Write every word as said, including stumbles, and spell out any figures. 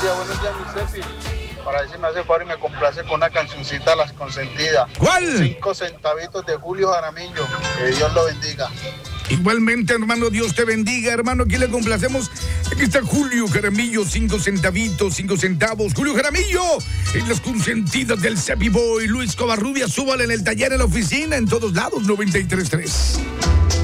días, buenos días, mi Cepi. Para ver si me hace favor y me complace con una cancioncita a las consentidas. ¿Cuál? Cinco centavitos de Julio Jaramillo. Que Dios lo bendiga. Igualmente, hermano, Dios te bendiga, hermano. Aquí le complacemos. Aquí está Julio Jaramillo, cinco centavitos, cinco centavos. Julio Jaramillo, en las consentidas del Cepi Boy. Luis Covarrubias, súbale en el taller, en la oficina, en todos lados, noventa y tres punto tres.